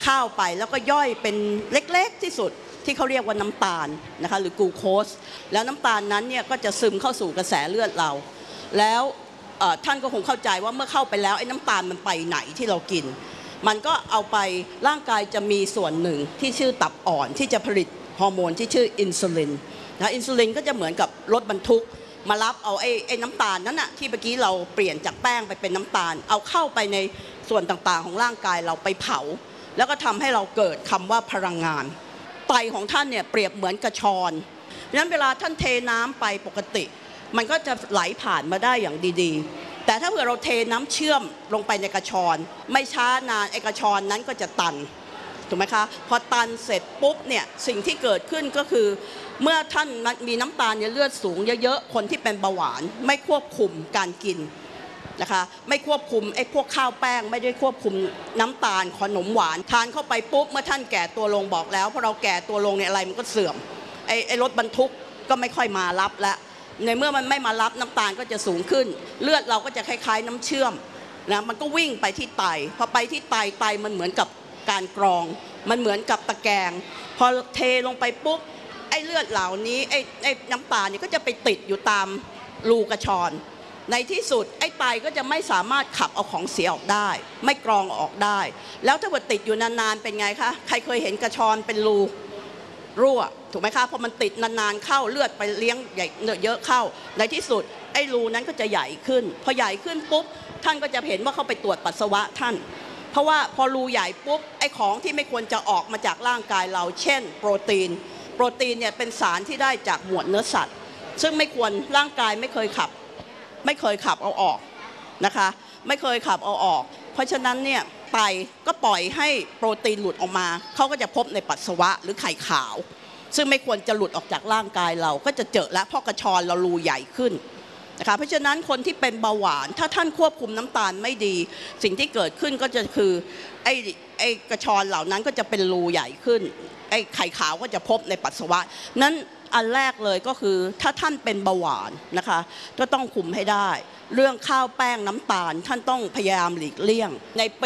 ข้าวไปแล้วก็ย่อยเป็นเล็กๆที่สุดที่เขาเรียกว่าน้ำตาลนะคะหรือกลูโคสแล้วน้ำตาลนั้นเนี่ยก็จะซึมเข้าสู่กระแสเลือดเราแล้วท่านก็คงเข้าใจว่าเมื่อเข้าไปแล้วไอ้น้ำตาลมันไปไหนที่เรากินมันก็เอาไปร่างกายจะมีส่วนหนึ่งที่ชื่อตับอ่อนที่จะผลิตฮอร์โมนที่ชื่ออินซูลินนะอินซูลินก็จะเหมือนกับรถบรรทุกมารับเอาไอ้น้ำตาลนั้นนะที่เมื่อกี้เราเปลี่ยนจากแป้งไปเป็นน้ำตาลเอาเข้าไปในส่วนต่างๆของร่างกายเราไปเผาแล้วก็ทำให้เราเกิดคำว่าพลังงานไตของท่านเนี่ยเปรียบเหมือนกระชอนดังนั้นเวลาท่านเทน้ำไปปกติมันก็จะไหลผ่านมาได้อย่างดีๆแต่ถ้าเผื่อเราเทน้ำเชื่อมลงไปในกระชอนไม่ช้านานไอ้กระชอนนั้นก็จะตันถูกไหมคะพอตันเสร็จปุ๊บเนี่ยสิ่งที่เกิดขึ้นก็คือเมื่อท่านมีน้ำตาลในเลือดสูงเยอะๆคนที่เป็นเบาหวานไม่ควบคุมการกินนะคะไม่ควบคุมไอ้พวกข้าวแป้งไม่ได้ควบคุมน้ำตาลขนมหวานทานเข้าไปปุ๊บเมื่อท่านแก่ตัวลงบอกแล้วพอเราแก่ตัวลงเนี่ยอะไรมันก็เสื่อมไอ้รถบรรทุกก็ไม่ค่อยมารับแล้วในเมื่อมันไม่มารับน้ำตาลก็จะสูงขึ้นเลือดเราก็จะคล้ายๆน้ำเชื่อมนะมันก็วิ่งไปที่ไตพอไปที่ไตมันเหมือนกับการกรองมันเหมือนกับตะแกรงพอเทลงไปปุ๊บไอ้เลือดเหล่านี้ไอ้น้ำตาลนี่ก็จะไปติดอยู่ตามรูกระชอนในที่สุดไอ้ไตก็จะไม่สามารถขับเอาของเสียออกได้ไม่กรองออกได้แล้วถ้าเกิดติดอยู่นานๆเป็นไงคะใครเคยเห็นกระชอนเป็นรูรั่วถูกไหมคะพอมันติดนานๆเข้าเลือดไปเลี้ยงใหญ่เยอะเข้าในที่สุดไอ้รูนั้นก็จะใหญ่ขึ้นพอใหญ่ขึ้นปุ๊บท่านก็จะเห็นว่าเขาไปตรวจปัสสาวะท่านเพราะว่าพอรูใหญ่ปุ๊บไอ้ของที่ไม่ควรจะออกมาจากร่างกายเราเช่นโปรตีนเนี่ยเป็นสารที่ได้จากหมวดเนื้อสัตว์ซึ่งไม่ควรร่างกายไม่เคยขับเอาออกนะคะไม่เคยขับเอาออกเพราะฉะนั้นเนี่ยไตก็ปล่อยให้โปรตีนหลุดออกมาเขาก็จะพบในปัสสาวะหรือไข่ขาวซึ่งไม่ควรจะหลุดออกจากร่างกายเราก็จะเจอแล้วเพราะกระชอนเรารูใหญ่ขึ้นนะคะเพราะฉะนั้นคนที่เป็นเบาหวานถ้าท่านควบคุมน้ำตาลไม่ดีสิ่งที่เกิดขึ้นก็จะคือไอ้กระชอนเหล่านั้นก็จะเป็นรูใหญ่ขึ้นไอ้ไข่ขาวก็จะพบในปัสสาวะนั้นอันแรกเลยก็คือถ้าท่านเป็นเบาหวานนะคะก็ต้องคุมให้ได้เรื่องข้าวแป้งน้ำตาลท่านต้องพยายามหลีกเลี่ยงในปี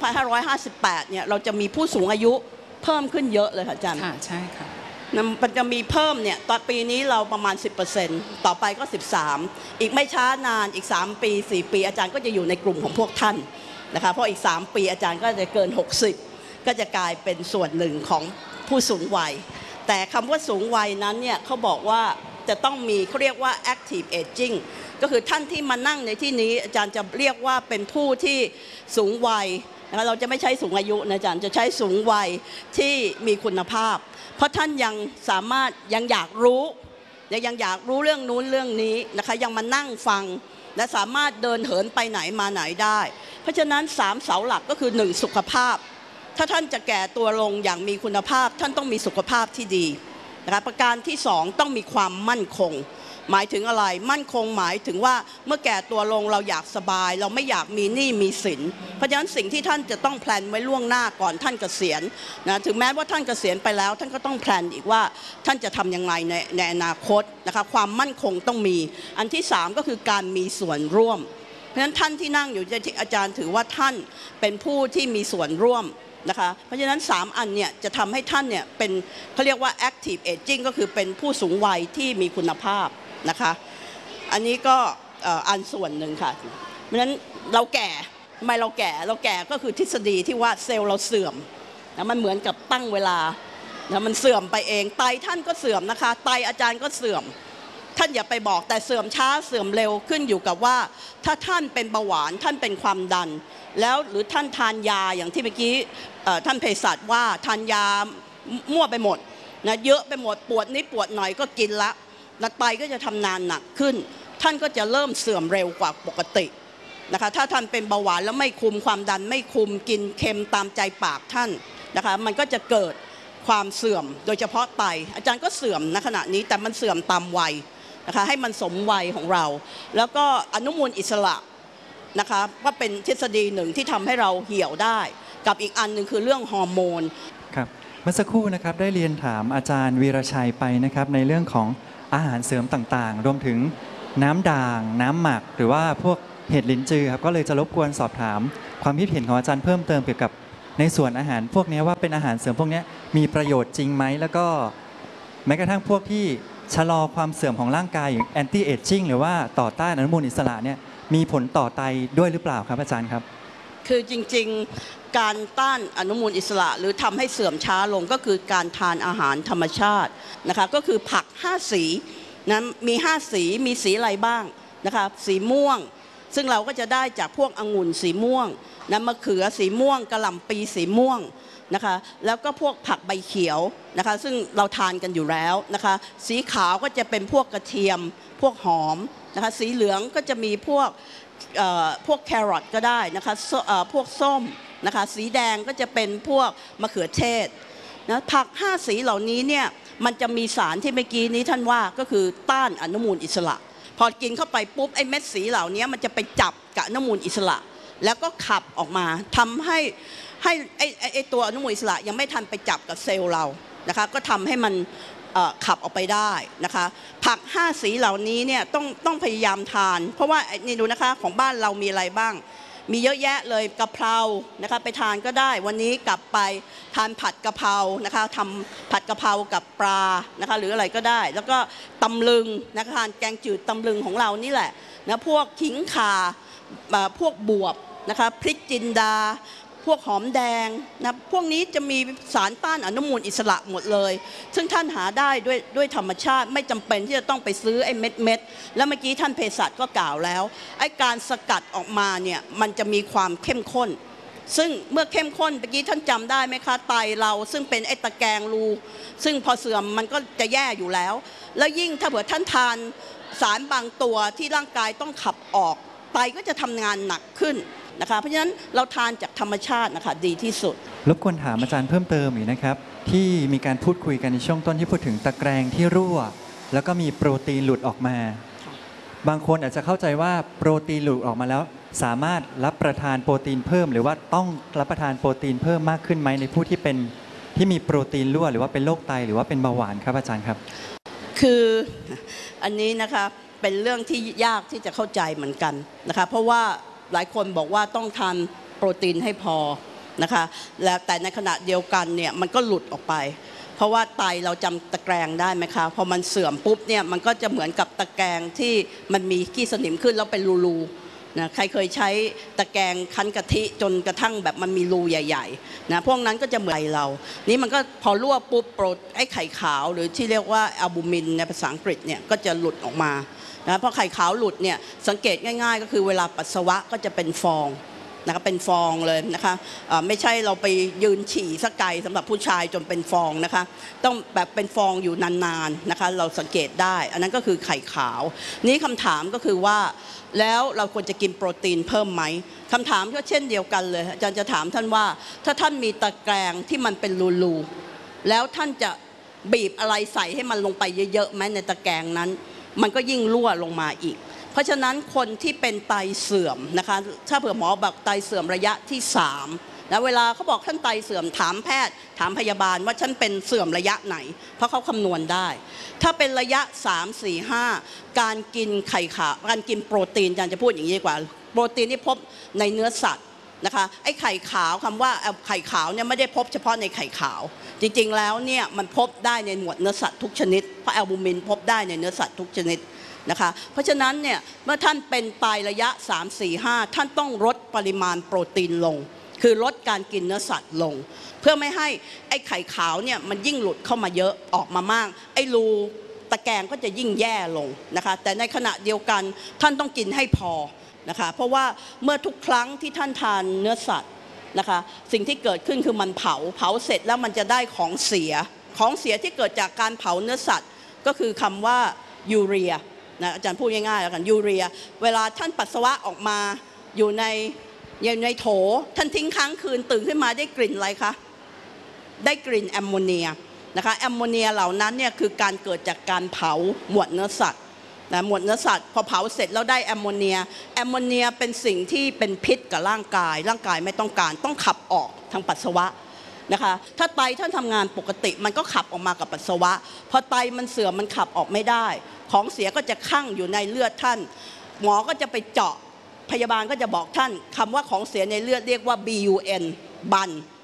2558 เนี่ยเราจะมีผู้สูงอายุเพิ่มขึ้นเยอะเลยค่ะอาจารย์ค่ะใช่ค่ะมันจะมีเพิ่มเนี่ยตอนปีนี้เราประมาณ 10% ต่อไปก็ 13%อีกไม่ช้านานอีก3 ปี 4 ปีอาจารย์ก็จะอยู่ในกลุ่มของพวกท่านนะคะเพราะอีก3 ปีอาจารย์ก็จะเกิน 60ก็จะกลายเป็นส่วนหนึ่งของผู้สูงวัยแต่คำว่าสูงวัยนั้นเนี่ยเขาบอกว่าจะต้องมีเขาเรียกว่า active aging ก็คือท่านที่มานั่งในที่นี้อาจารย์จะเรียกว่าเป็นผู้ที่สูงวัยนะคะเราจะไม่ใช้สูงอายุนะอาจารย์จะใช้สูงวัยที่มีคุณภาพเพราะท่านยังสามารถยังอยากรู้ยังอยากรู้เรื่องนู้นเรื่องนี้นะคะยังมานั่งฟังและสามารถเดินเหินไปไหนมาไหนได้เพราะฉะนั้น3เสาหลักก็คือ1สุขภาพถ้าท่านจะแก่ตัวลงอย่างมีคุณภาพท่านต้องมีสุขภาพที่ดีนะคะประการที่2ต้องมีความมั่นคงหมายถึงอะไรมั่นคงหมายถึงว่าเมื่อแก่ตัวลงเราอยากสบายเราไม่อยากมีหนี้มีสินเพราะฉะนั้นสิ่งที่ท่านจะต้องแพลนไว้ล่วงหน้าก่อนท่านเกษียณนะถึงแม้ว่าท่านเกษียณไปแล้วท่านก็ต้องแพลนอีกว่าท่านจะทำอย่างไรในอนาคตนะคะความมั่นคงต้องมีอันที่3ก็คือการมีส่วนร่วมเพราะฉะนั้นท่านที่นั่งอยู่ที่อาจารย์ถือว่าท่านเป็นผู้ที่มีส่วนร่วมนะคะเพราะฉะนั้น3อันเนี่ยจะทำให้ท่านเนี่ยเป็นเขาเรียกว่า active aging ก็คือเป็นผู้สูงวัยที่มีคุณภาพนะคะอันนี้ก็อันส่วนหนึ่งค่ะเพราะฉะนั้นเราแก่ทำไมเราแก่ก็คือทฤษฎีที่ว่าเซลล์เราเสื่อมนะมันเหมือนกับตั้งเวลานะมันเสื่อมไปเองไตท่านก็เสื่อมนะคะไตอาจารย์ก็เสื่อมท่านอย่าไปบอกแต่เสื่อมช้าเสื่อมเร็วขึ้นอยู่กับว่าถ้าท่านเป็นเบาหวานท่านเป็นความดันแล้วหรือท่านทานยาอย่างที่เมื่อกี้ท่านเภสัชว่าทานยามั่วไปหมดนะเยอะไปหมดปวดนิดปวดหน่อยก็กินละไตก็จะทำงานหนักขึ้นท่านก็จะเริ่มเสื่อมเร็วกว่าปกตินะคะถ้าท่านเป็นเบาหวานแล้วไม่คุมความดันไม่คุมกินเค็มตามใจปากท่านนะคะมันก็จะเกิดความเสื่อมโดยเฉพาะไตอาจารย์ก็เสื่อมณขณะนี้แต่มันเสื่อมตามวัยนะคะให้มันสมวัยของเราแล้วก็อนุมูลอิสระนะคะว่าเป็นทฤษฎีหนึ่งที่ทำให้เราเหี่ยวได้กับอีกอันหนึ่งคือเรื่องฮอร์โมนครับเมื่อสักครู่นะครับได้เรียนถามอาจารย์วีรชัยไปนะครับในเรื่องของอาหารเสริมต่างๆรวมถึงน้ำด่างน้ำหมักหรือว่าพวกเห็ดลิ้นจือครับก็เลยจะรบกวนสอบถามความคิดเห็นของอาจารย์เพิ่มเติมเกี่ยวกับในส่วนอาหารพวกนี้ว่าเป็นอาหารเสริมพวกนี้มีประโยชน์จริงไหมแล้วก็แม้กระทั่งพวกที่ชะลอความเสื่อมของร่างกายอย่างแอนตี้เอจจิ้งหรือว่าต่อต้านอนุมูลอิสระเนี่ยมีผลต่อไตด้วยหรือเปล่าครับอาจารย์ครับคือจริงๆการต้านอนุมูลอิสระหรือทำให้เสื่อมช้าลงก็คือการทานอาหารธรรมชาตินะคะก็คือผัก5สีนะมี5สีมีสีอะไรบ้างนะคะสีม่วงซึ่งเราก็จะได้จากพวกองุ่นสีม่วงนะมะเขือสีม่วงกะหล่ำปีสีม่วงนะคะแล้วก็พวกผักใบเขียวนะคะซึ่งเราทานกันอยู่แล้วนะคะสีขาวก็จะเป็นพวกกระเทียมพวกหอมนะคะสีเหลืองก็จะมีพวกแครอทก็ได้นะคะพวกส้มนะคะสีแดงก็จะเป็นพวกมะเขือเทศนะผัก5สีเหล่านี้เนี่ยมันจะมีสารที่เมื่อกี้นี้ท่านว่าก็คือต้านอนุมูลอิสระพอกินเข้าไปปุ๊บไอ้เม็ดสีเหล่านี้มันจะไปจับกับอนุมูลอิสระแล้วก็ขับออกมาทำให้ไอ้ตัวอนุมูลอิสระยังไม่ทันไปจับกับเซลล์เรานะคะก็ทำให้มันขับออกไปได้นะคะผัก5สีเหล่านี้เนี่ยต้องพยายามทานเพราะว่านี่ดูนะคะของบ้านเรามีอะไรบ้างมีเยอะแยะเลยกะเพรานะคะไปทานก็ได้วันนี้กลับไปทานผัดกะเพรานะคะทำผัดกะเพรากับปลานะคะหรืออะไรก็ได้แล้วก็ตำลึงนะคะทานแกงจืดตำลึงของเรานี่แหละนะพวกขิงข่าพวกบวบนะคะพริกจินดาพวกหอมแดงนะพวกนี้จะมีสารต้านอนุมูลอิสระหมดเลยซึ่งท่านหาได้ด้วยธรรมชาติไม่จำเป็นที่จะต้องไปซื้อไอ้เม็ดแล้วเมื่อกี้ท่านเภสัชก็กล่าวแล้วไอ้การสกัดออกมาเนี่ยมันจะมีความเข้มข้นซึ่งเมื่อเข้มข้นเมื่อกี้ท่านจำได้ไหมคะไตเราซึ่งเป็นไอ้ตะแกรงรูซึ่งพอเสื่อมมันก็จะแย่อยู่แล้วแล้วยิ่งถ้าเผื่อท่านทานสารบางตัวที่ร่างกายต้องขับออกไตก็จะทำงานหนักขึ้นนะคะเพราะฉะนั้นเราทานจากธรรมชาตินะคะดีที่สุดรบกวนถามอาจารย์เพิ่มเติมอีกนะครับที่มีการพูดคุยกันในช่วงต้นที่พูดถึงตะแกรงที่รั่วแล้วก็มีโปรตีนหลุดออกมาบางคนอาจจะเข้าใจว่าโปรตีนหลุดออกมาแล้วสามารถรับประทานโปรตีนเพิ่มหรือว่าต้องรับประทานโปรตีนเพิ่มมากขึ้นไหมในผู้ที่มีโปรตีนรั่วหรือว่าเป็นโรคไตหรือว่าเป็นเบาหวานครับอาจารย์ครับคืออันนี้นะคะเป็นเรื่องที่ยากที่จะเข้าใจเหมือนกันนะคะเพราะว่าหลายคนบอกว่าต้องทานโปรตีนให้พอนะคะแล้วแต่ในขณะเดียวกันเนี่ยมันก็หลุดออกไปเพราะว่าไตเราจำตะแกรงได้ไหมคะพอมันเสื่อมปุ๊บเนี่ยมันก็จะเหมือนกับตะแกรงที่มันมีขี้สนิมขึ้นแล้วเป็นรูนะใครเคยใช้ตะแกรงคั้นกะทิจนกระทั่งแบบมันมีรูใหญ่ๆนะพวกนั้นก็จะเหมือนเรานี่มันก็พอรั่วปุ๊บไอ้ไข่ขาวหรือที่เรียกว่าแอลบูมินในภาษาอังกฤษเนี่ยก็จะหลุดออกมานะพอไข่ขาวหลุดเนี่ยสังเกตง่ายๆก็คือเวลาปัสสาวะก็จะเป็นฟองนะคะเป็นฟองเลยนะคะไม่ใช่เราไปยืนฉี่สักไกลสำหรับผู้ชายจนเป็นฟองนะคะต้องแบบเป็นฟองอยู่นานๆนะคะเราสังเกตได้อันนั้นก็คือไข่ขาวนี้คำถามก็คือว่าแล้วเราควรจะกินโปรตีนเพิ่มไหมคำถามก็เช่นเดียวกันเลยอาจารย์จะถามท่านว่าถ้าท่านมีตะแกรงที่มันเป็นรูๆแล้วท่านจะบีบอะไรใส่ให้มันลงไปเยอะๆไหมในตะแกรงนั้นมันก็ยิ่งรั่วลงมาอีกเพราะฉะนั้นคนที่เป็นไตเสื่อมนะคะถ้าเผื่อหมอบอกไตเสื่อมระยะที่3นะเวลาเขาบอกท่านไตเสื่อมถามแพทย์ถามพยาบาลว่าฉันเป็นเสื่อมระยะไหนเพราะเขาคำนวณได้ถ้าเป็นระยะ3 4 5การกินไข่ขาวการกินโปรตีนอาจารย์จะพูดอย่างนี้ดีกว่าโปรตีนที่พบในเนื้อสัตว์นะคะไอ้ไข่ขาวคำว่าไข่ขาวเนี่ยไม่ได้พบเฉพาะในไข่ขาวจริงๆแล้วเนี่ยมันพบได้ในหมวดเนื้อสัตว์ทุกชนิดเพราะแอลบูมินพบได้ในเนื้อสัตว์ทุกชนิดนะคะเพราะฉะนั้นเนี่ยเมื่อท่านเป็นไตระยะ3 4 5ท่านต้องลดปริมาณโปรตีนลงคือลดการกินเนื้อสัตว์ลงเพื่อไม่ให้ไอ้ไข่ขาวเนี่ยมันยิ่งหลุดเข้ามาเยอะออกมามากไอ้รูตะแกรงก็จะยิ่งแย่ลงนะคะแต่ในขณะเดียวกันท่านต้องกินให้พอนะคะเพราะว่าเมื่อทุกครั้งที่ท่านทานเนื้อสัตว์นะคะสิ่งที่เกิดขึ้นคือมันเผาเสร็จแล้วมันจะได้ของเสียที่เกิดจากการเผาเนื้อสัตว์ก็คือคำว่ายูเรียนะอาจารย์พูดง่ายๆแล้วกันยูเรียเวลาท่านปัสสาวะออกมาอยู่ในโถท่านทิ้งค้างคืนตื่นขึ้นมาได้กลิ่นอะไรคะได้กลิ่นแอมโมเนียนะคะแอมโมเนียเหล่านั้นเนี่ยคือการเกิดจากการเผาหมวดเนื้อสัตว์นะหมวดเนื้อสัตว์พอเผาเสร็จแล้วได้แอมโมเนียเป็นสิ่งที่เป็นพิษกับร่างกายไม่ต้องการต้องขับออกทางปัสสาวะนะคะถ้าไตท่านทำงานปกติมันก็ขับออกมากับปัสสาวะพอไตมันเสื่อมมันขับออกไม่ได้ของเสียก็จะคั่งอยู่ในเลือดท่านหมอก็จะไปเจาะพยาบาลก็จะบอกท่านคำว่าของเสียในเลือดเรียกว่า BUN บัน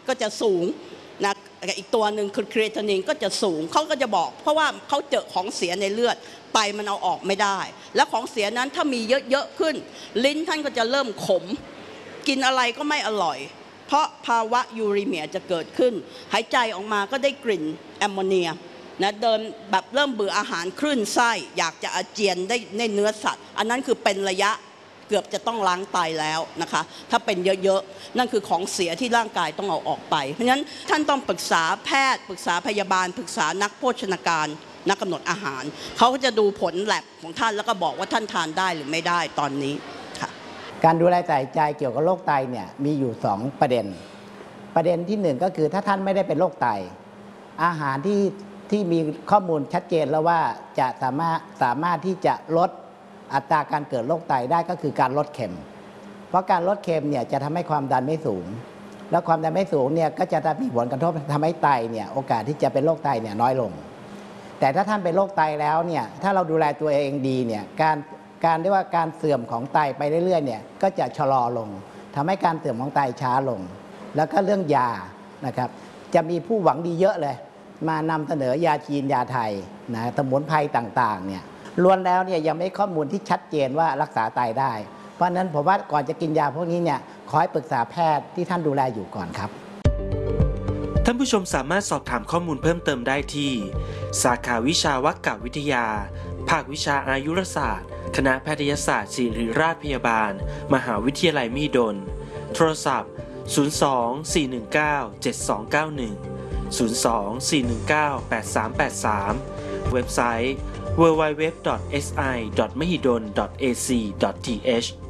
ก็จะสูงนะอีกตัวหนึ่งคือครีเอทินินก็จะสูงเขาก็จะบอกเพราะว่าเขาเจอของเสียในเลือดไตมันเอาออกไม่ได้และของเสียนั้นถ้ามีเยอะๆขึ้นลิ้นท่านก็จะเริ่มขมกินอะไรก็ไม่อร่อยเพราะภาวะยูรีเมียจะเกิดขึ้นหายใจออกมาก็ได้กลิ่นแอมโมเนียนะเดินแบบเริ่มเบื่ออาหารคลื่นไส้อยากจะอาเจียนได้ในเนื้อสัตว์อันนั้นคือเป็นระยะเกือบจะต้องล้างไตแล้วนะคะถ้าเป็นเยอะๆนั่นคือของเสียที่ร่างกายต้องเอาออกไปเพราะฉะนั้นท่านต้องปรึกษาแพทย์ปรึกษาพยาบาลปรึกษานักโภชนาการนักกำหนดอาหารเขาก็จะดูผลแลบของท่านแล้วก็บอกว่าท่านทานได้หรือไม่ได้ตอนนี้ค่ะการดูแลใส่ใจเกี่ยวกับโรคไตเนี่ยมีอยู่2ประเด็นที่1ก็คือถ้าท่านไม่ได้เป็นโรคไตอาหารที่มีข้อมูลชัดเจนแล้วว่าจะสามารถที่จะลดอัตราการเกิดโรคไตได้ก็คือการลดเค็มเพราะการลดเค็มเนี่ยจะทำให้ความดันไม่สูงแล้วความดันไม่สูงเนี่ยก็จะมีผลกระทบทำให้ไตเนี่ยโอกาสที่จะเป็นโรคไตเนี่ยน้อยลงแต่ถ้าท่านเป็นโรคไตแล้วเนี่ยถ้าเราดูแลตัวเองดีเนี่ยการเรียกว่าการเสื่อมของไตไปเรื่อยๆเนี่ยก็จะชะลอลงทำให้การเสื่อมของไตช้าลงแล้วก็เรื่องยานะครับจะมีผู้หวังดีเยอะเลยมานำเสนอยาจีนยาไทยนะสมุนไพรต่างๆเนี่ยล้วนแล้วเนี่ยยังไม่ข้อมูลที่ชัดเจนว่ารักษาไตได้เพราะฉะนั้นผมว่าก่อนจะกินยาพวกนี้เนี่ยขอให้ปรึกษาแพทย์ที่ท่านดูแลอยู่ก่อนครับท่านผู้ชมสามารถสอบถามข้อมูลเพิ่มเติมได้ที่สาขาวิชาวัควิทยาภาควิชาอายุรศาสตร์คณะแพทยศาสตร์ศิริราชพยาบาลมหาวิทยาลัยมหิดลโทรศัพท์02-419-7291 02-419-8383 เว็บไซต์ www.si.mahidol.ac.th